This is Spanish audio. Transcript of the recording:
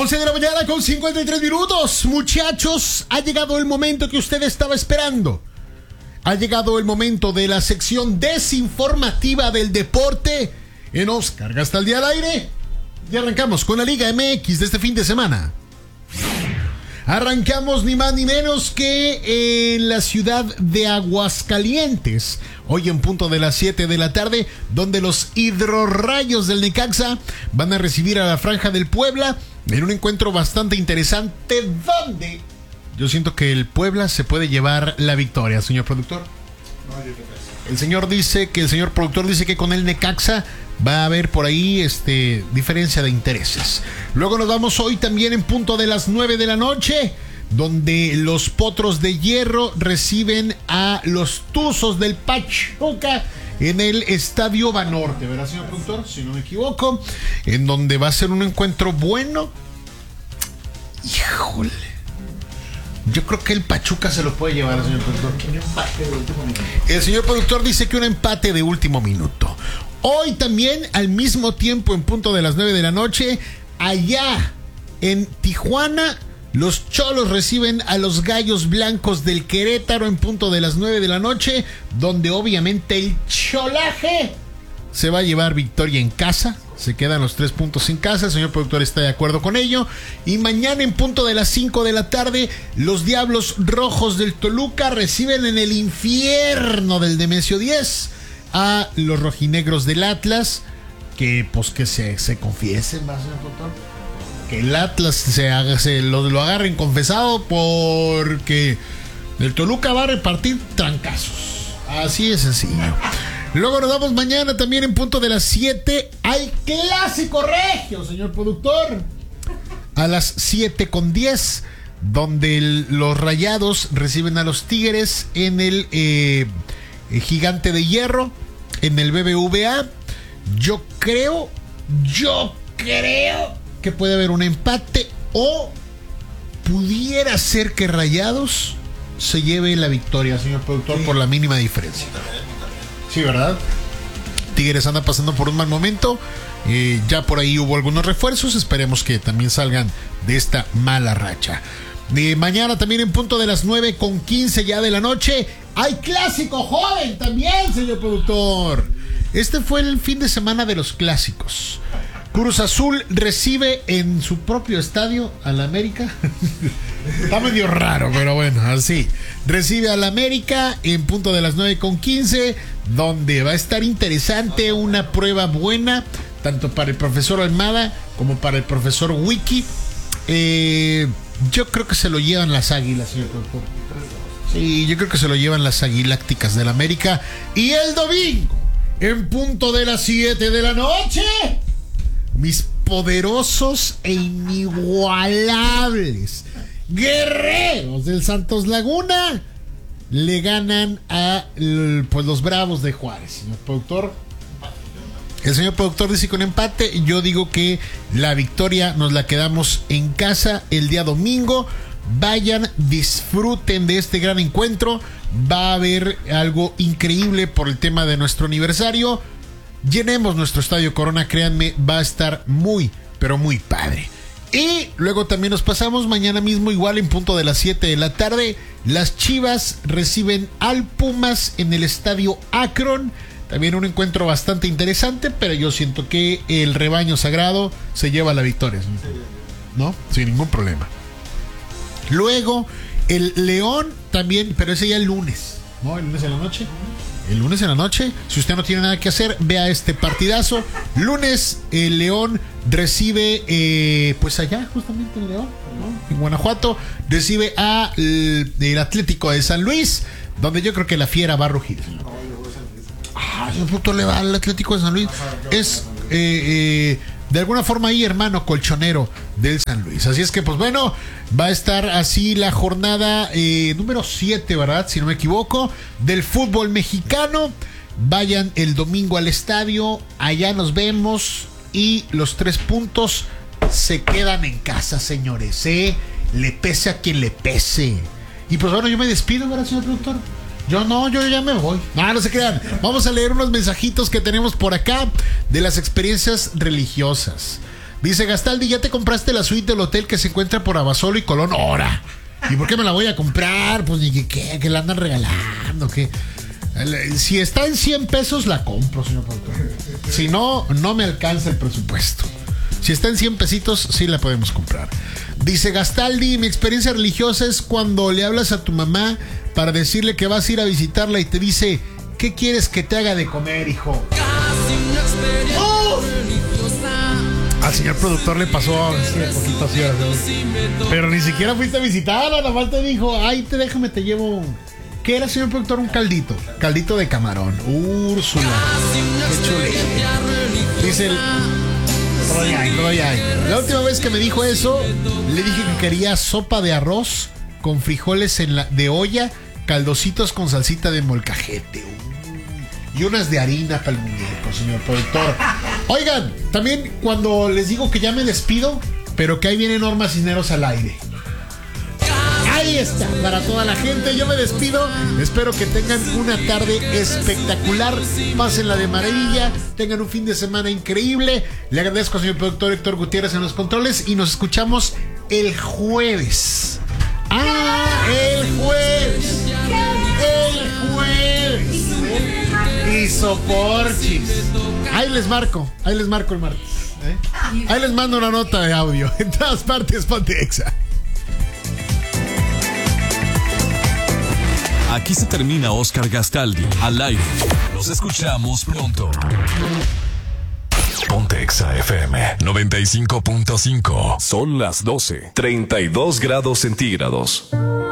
11 de la mañana con 53 minutos. Muchachos, ha llegado el momento que usted estaba esperando. Ha llegado el momento de la sección desinformativa del deporte en Oscar Gasta el Día al Aire. Y arrancamos con la Liga MX de este fin de semana. Arrancamos ni más ni menos que en la ciudad de Aguascalientes, hoy en punto de las 7 de la tarde, donde los Hidrorrayos del Necaxa van a recibir a la Franja del Puebla en un encuentro bastante interesante, donde yo siento que el Puebla se puede llevar la victoria, señor productor. El señor productor dice que con el Necaxa va a haber por ahí diferencia de intereses. Luego nos vamos hoy también en punto de las 9 de la noche, donde los Potros de Hierro reciben a los Tuzos del Pachuca en el Estadio Banorte, ¿verdad, señor productor? Si no me equivoco, en donde va a ser un encuentro bueno. Híjole, yo creo que el Pachuca se lo puede llevar, señor productor. Un empate de último minuto. El señor productor dice que un empate de último minuto. Hoy también, al mismo tiempo, en punto de las 9 de la noche, allá en Tijuana, los Cholos reciben a los Gallos Blancos del Querétaro en punto de las 9 de la noche, donde obviamente el Cholaje se va a llevar victoria en casa. Se quedan los 3 puntos en casa, el señor productor está de acuerdo con ello. Y mañana en punto de las 5 de la tarde, los Diablos Rojos del Toluca reciben en el infierno del Nemesio 10 a los rojinegros del Atlas, que pues que se confiesen más, señor productor, que el Atlas lo agarren confesado, porque el Toluca va a repartir trancazos, así de sencillo. Luego nos vamos mañana también en punto de las 7 al Clásico Regio, señor productor, a las 7:10, donde los Rayados reciben a los Tigres en el Gigante de Hierro, en el BBVA. Yo creo que puede haber un empate, o pudiera ser que Rayados se lleve la victoria, señor productor, por la mínima diferencia. Sí, ¿verdad? Tigres anda pasando por un mal momento. Ya por ahí hubo algunos refuerzos. Esperemos que también salgan de esta mala racha. Mañana también en punto de las 9:15 ya de la noche, hay Clásico Joven también, señor productor. Este fue el fin de semana de los clásicos. Cruz Azul recibe en su propio estadio al América. Está medio raro, pero bueno, así. Recibe al América en punto de las 9:15, donde va a estar interesante, una prueba buena, tanto para el profesor Almada como para el profesor Wiki. Yo creo que se lo llevan las Águilas, señor productor. Sí, yo creo que se lo llevan las Aguilácticas del América. Y el domingo, en punto de las 7 de la noche, mis poderosos e inigualables Guerreros del Santos Laguna le ganan a los Bravos de Juárez, señor productor. El señor productor dice con empate. Yo digo que la victoria nos la quedamos en casa el día domingo. Vayan, disfruten de este gran encuentro. Va a haber algo increíble por el tema de nuestro aniversario. Llenemos nuestro Estadio Corona, créanme, va a estar muy, pero muy padre. Y luego también nos pasamos mañana mismo, igual en punto de las 7 de la tarde. Las Chivas reciben al Pumas en el Estadio Akron. También un encuentro bastante interesante, pero yo siento que el rebaño sagrado se lleva la victoria, ¿no? Sin ningún problema. Luego el León también, pero ese ya el lunes, ¿no? El lunes en la noche. El lunes en la noche, si usted no tiene nada que hacer, vea este partidazo. Lunes, el León recibe, pues allá, justamente en León, ¿no? En Guanajuato, recibe a el Atlético de San Luis, donde yo creo que la fiera va a rugir. Ese puto le va al Atlético de San Luis. Es de alguna forma ahí hermano colchonero del San Luis. Así es que pues bueno, va a estar así la jornada número 7, ¿verdad? Si no me equivoco, del fútbol mexicano. Vayan el domingo al estadio, allá nos vemos y los 3 puntos se quedan en casa, señores, le pese a quien le pese. Y pues bueno, yo me despido, ¿verdad, señor productor? Yo ya me voy. No se crean. Vamos a leer unos mensajitos que tenemos por acá de las experiencias religiosas. Dice Gastaldi, ¿ya te compraste la suite del hotel que se encuentra por Abasolo y Colón? ¡Hora! ¿Y por qué me la voy a comprar? Pues ni que la andan regalando, que si está en 100 pesos la compro, señor productor. Si no, no me alcanza el presupuesto. Si está en 100 pesitos, sí la podemos comprar. Dice Gastaldi, mi experiencia religiosa es cuando le hablas a tu mamá para decirle que vas a ir a visitarla y te dice, ¿qué quieres que te haga de comer, hijo? ¡Oh! Al señor productor le pasó hace poquitas horas, ¿no? Pero ni siquiera fuiste a visitarla, nada más te dijo, ay, déjame, te llevo. ¿Qué era, señor productor? Un caldito. Caldito de camarón. Úrsula. Qué chuleta. Dice el... La última vez que me dijo eso, le dije que quería sopa de arroz con frijoles de olla, caldositos con salsita de molcajete. Y unas de harina para el muñeco, señor productor. Oigan, también cuando les digo que ya me despido, pero que ahí viene Norma Cisneros al aire. Ahí está, para toda la gente, yo me despido. Espero que tengan una tarde espectacular. Pásenla de maravilla, tengan un fin de semana increíble. Le agradezco al señor productor Héctor Gutiérrez en los controles y nos escuchamos el jueves. El jueves. Y soporchis. Ahí les marco el martes. Ahí les mando una nota de audio. En todas partes, ponte Exa. Aquí se termina Oscar Gastaldi al aire. Nos escuchamos pronto. Ponte Exa FM 95.5. Son las 12:32 grados centígrados.